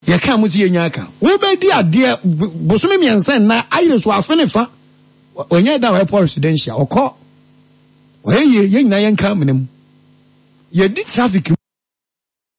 ye ka musi ye nyaka wo be di ade bosome miensen na ayire so afenefa onye da airport residential okọ ye nyina ye nka menem ye di traffic